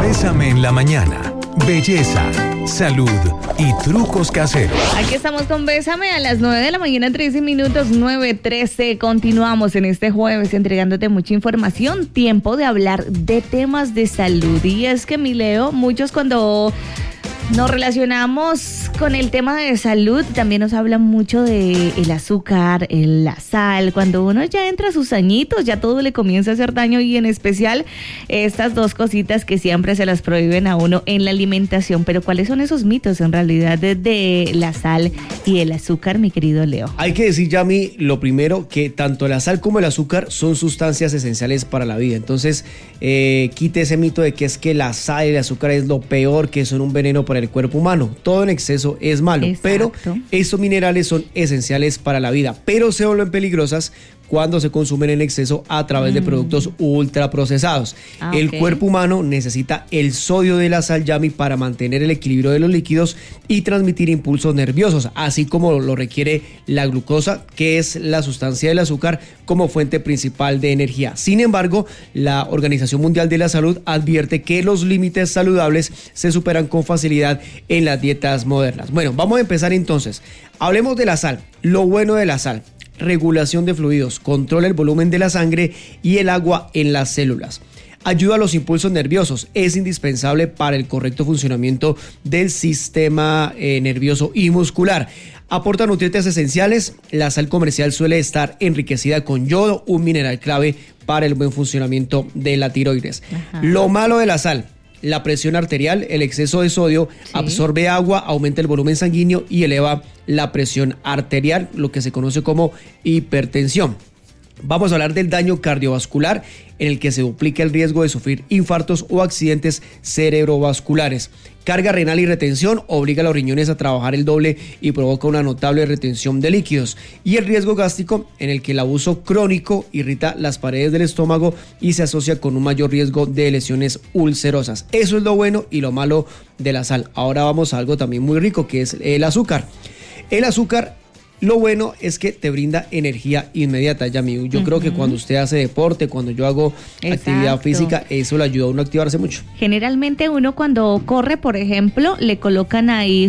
Bésame en la mañana. Belleza, salud y trucos caseros. Aquí estamos con Bésame a las 9 de la mañana, 13 minutos, 9:13. Continuamos en este jueves entregándote mucha información. Tiempo de hablar de temas de salud. Y es que, mi Leo, muchos cuando nos relacionamos con el tema de salud, también nos hablan mucho de el azúcar, la sal. Cuando uno ya entra a sus añitos, ya todo le comienza a hacer daño, y en especial estas dos cositas que siempre se las prohíben a uno en la alimentación. Pero ¿cuáles son esos mitos en realidad de la sal y el azúcar, mi querido Leo? Hay que decir, Yami, lo primero, que tanto la sal como el azúcar son sustancias esenciales para la vida. Entonces, quite ese mito de que es que la sal y el azúcar es lo peor, que son un veneno para el cuerpo humano. Todo en exceso es malo. Exacto. Pero estos minerales son esenciales para la vida, pero se vuelven peligrosas cuando se consumen en exceso a través de productos ultraprocesados. El cuerpo humano necesita el sodio de la sal, Yami, para mantener el equilibrio de los líquidos y transmitir impulsos nerviosos, así como lo requiere la glucosa, que es la sustancia del azúcar, como fuente principal de energía. Sin embargo, la Organización Mundial de la Salud advierte que los límites saludables se superan con facilidad en las dietas modernas. Bueno, vamos a empezar entonces. Hablemos de la sal. Lo bueno de la sal: regulación de fluidos, controla el volumen de la sangre y el agua en las células. Ayuda a los impulsos nerviosos, es indispensable para el correcto funcionamiento del sistema nervioso y muscular. Aporta nutrientes esenciales. La sal comercial suele estar enriquecida con yodo, un mineral clave para el buen funcionamiento de la tiroides. Lo malo de la sal: la presión arterial. El exceso de sodio absorbe agua, aumenta el volumen sanguíneo y eleva la presión arterial, lo que se conoce como hipertensión. Vamos a hablar del daño cardiovascular, en el que se duplica el riesgo de sufrir infartos o accidentes cerebrovasculares. Carga renal y retención: obliga a los riñones a trabajar el doble y provoca una notable retención de líquidos. Y el riesgo gástrico, en el que el abuso crónico irrita las paredes del estómago y se asocia con un mayor riesgo de lesiones ulcerosas. Eso es lo bueno y lo malo de la sal. Ahora vamos a algo también muy rico, que es el azúcar. El azúcar, lo bueno es que te brinda energía inmediata, Yami. Yo creo que cuando usted hace deporte, cuando yo hago actividad física, eso le ayuda a uno a activarse mucho. Generalmente uno cuando corre, por ejemplo, le colocan ahí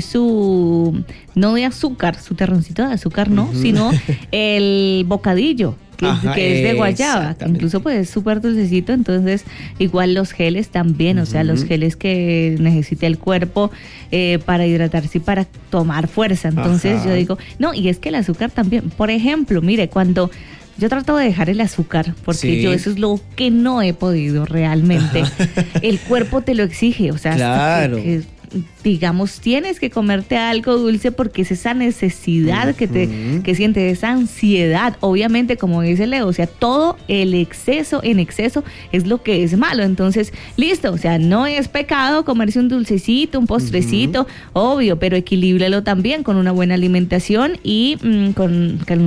no de azúcar, su terroncito de azúcar, no, sino el bocadillo, que es de guayaba, que incluso pues es súper dulcecito. Entonces igual los geles también, o sea, los geles que necesita el cuerpo para hidratarse y para tomar fuerza. Entonces yo digo, no, y es que el azúcar también, por ejemplo, mire, cuando yo trato de dejar el azúcar, porque yo eso es lo que no he podido realmente, el cuerpo te lo exige, o sea, claro, digamos, tienes que comerte algo dulce porque es esa necesidad que sientes, esa ansiedad. Obviamente, como dice Leo, o sea, todo el exceso en exceso es lo que es malo. Entonces, listo, o sea, no es pecado comerse un dulcecito, un postrecito, obvio, pero equilíbralo también con una buena alimentación y con